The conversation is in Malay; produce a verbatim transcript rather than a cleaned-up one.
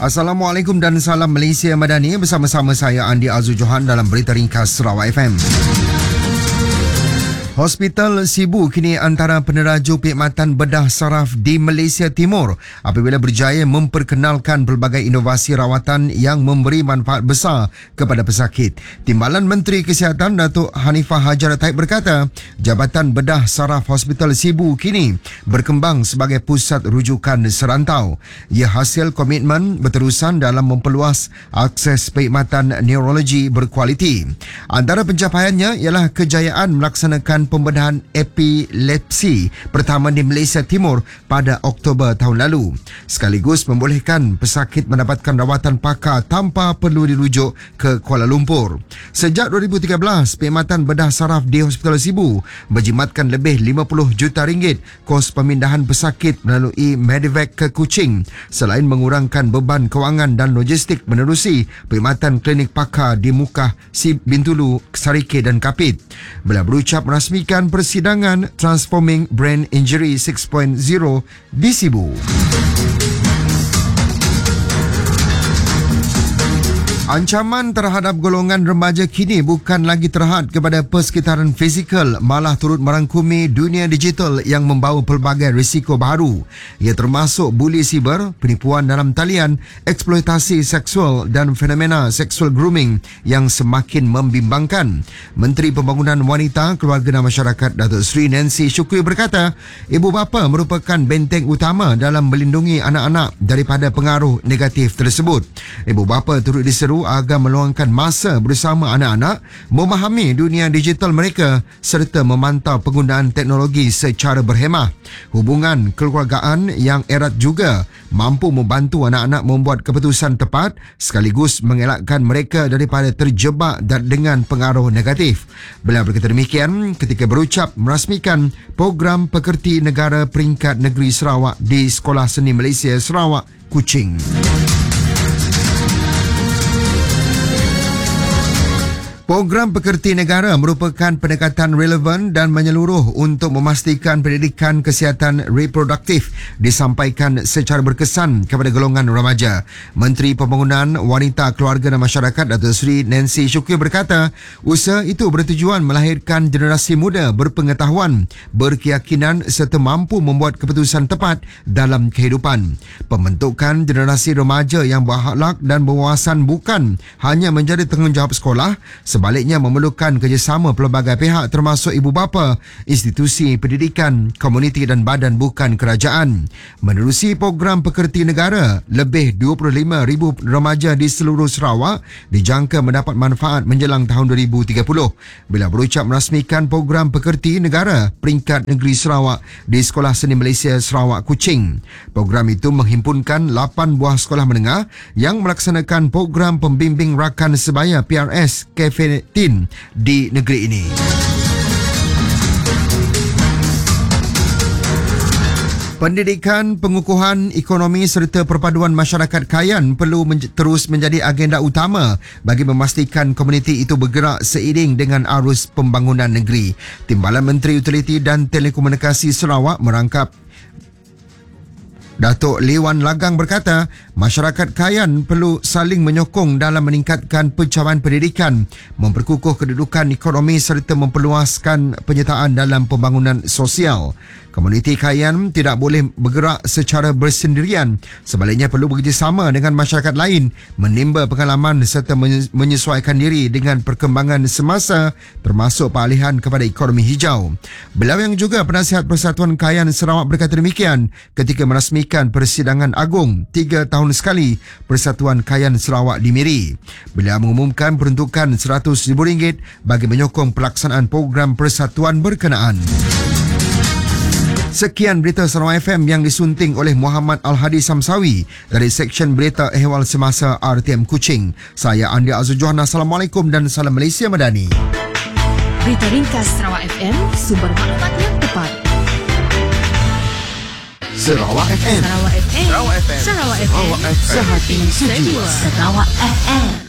Assalamualaikum dan salam Malaysia Madani. Bersama-sama saya Andi Azul Johan dalam Berita Ringkas Sarawak F M. Hospital Sibu kini antara peneraju perkhidmatan bedah saraf di Malaysia Timur apabila berjaya memperkenalkan pelbagai inovasi rawatan yang memberi manfaat besar kepada pesakit. Timbalan Menteri Kesihatan Datuk Hanifah Hajar Taib berkata, Jabatan Bedah Saraf Hospital Sibu kini berkembang sebagai pusat rujukan serantau. Ia hasil komitmen berterusan dalam memperluas akses perkhidmatan neurologi berkualiti. Antara pencapaiannya ialah kejayaan melaksanakan pembedahan epilepsi pertama di Malaysia Timur pada Oktober tahun lalu, sekaligus membolehkan pesakit mendapatkan rawatan pakar tanpa perlu dirujuk ke Kuala Lumpur. Sejak dua ribu tiga belas, perkhidmatan bedah saraf di Hospital Sibu berjimatkan lebih lima puluh juta ringgit kos pemindahan pesakit melalui Medivac ke Kuching, selain mengurangkan beban kewangan dan logistik menerusi perkhidmatan klinik pakar di Mukah, Bintulu, Sarike dan Kapit. Bila berucap merasmikan persidangan Transforming Brain Injury enam titik kosong di Sibu. Ancaman terhadap golongan remaja kini bukan lagi terhad kepada persekitaran fizikal, malah turut merangkumi dunia digital yang membawa pelbagai risiko baru. Ia termasuk buli siber, penipuan dalam talian, eksploitasi seksual dan fenomena seksual grooming yang semakin membimbangkan. Menteri Pembangunan Wanita, Keluarga dan Masyarakat Datuk Seri Nancy Shukri berkata, ibu bapa merupakan benteng utama dalam melindungi anak-anak daripada pengaruh negatif tersebut. Ibu bapa turut diseru agar meluangkan masa bersama anak-anak, memahami dunia digital mereka serta memantau penggunaan teknologi secara berhemah. Hubungan kekeluargaan yang erat juga mampu membantu anak-anak membuat keputusan tepat sekaligus mengelakkan mereka daripada terjebak dengan pengaruh negatif. Beliau berkata demikian ketika berucap merasmikan program pekerti negara peringkat negeri Sarawak di Sekolah Seni Malaysia Sarawak, Kuching. Program Pekerti Negara merupakan pendekatan relevan dan menyeluruh untuk memastikan pendidikan kesihatan reproduktif disampaikan secara berkesan kepada golongan remaja. Menteri Pembangunan Wanita, Keluarga dan Masyarakat Datuk Seri Nancy Shukri berkata, usaha itu bertujuan melahirkan generasi muda berpengetahuan, berkeyakinan serta mampu membuat keputusan tepat dalam kehidupan. Pembentukan generasi remaja yang berakhlak dan berwawasan bukan hanya menjadi tanggungjawab sekolah, sebaliknya memerlukan kerjasama pelbagai pihak termasuk ibu bapa, institusi pendidikan, komuniti dan badan bukan kerajaan. Menerusi program Pekerti Negara, lebih dua puluh lima ribu remaja di seluruh Sarawak dijangka mendapat manfaat menjelang tahun dua ribu tiga puluh. Bila berucap merasmikan program Pekerti Negara peringkat negeri Sarawak di Sekolah Seni Malaysia Sarawak, Kuching. Program itu menghimpunkan lapan buah sekolah menengah yang melaksanakan program pembimbing rakan sebaya P R S Cafe di negeri ini. Pendidikan, pengukuhan ekonomi serta perpaduan masyarakat Kayan perlu men- terus menjadi agenda utama bagi memastikan komuniti itu bergerak seiring dengan arus pembangunan negeri. Timbalan Menteri Utiliti dan Telekomunikasi Sarawak merangkap Datuk Lewan Lagang berkata, masyarakat Kayan perlu saling menyokong dalam meningkatkan pencapaian pendidikan, memperkukuh kedudukan ekonomi serta memperluaskan penyertaan dalam pembangunan sosial. Komuniti Kayan tidak boleh bergerak secara bersendirian, sebaliknya perlu bekerjasama dengan masyarakat lain, menimba pengalaman serta menyesuaikan diri dengan perkembangan semasa termasuk peralihan kepada ekonomi hijau. Beliau yang juga penasihat Persatuan Kayan Sarawak berkata demikian ketika merasmikan persidangan agung tiga tahun sekali Persatuan Kayan Sarawak di Miri. Beliau mengumumkan peruntukan seratus ribu ringgit bagi menyokong pelaksanaan program persatuan berkenaan. Sekian berita Sarawak F M yang disunting oleh Muhammad Al-Hadi Samsawi dari Seksyen Berita Ehwal Semasa R T M Kuching. Saya Andi Azul Johan. Assalamualaikum dan salam Malaysia Madani. Berita Ringkas Sarawak F M, sumber maklumat yang tepat. Sarawak F M. Sarawak F M. Sarawak F M. Sarawak F M. Sehati sejiwa. Sarawak F M.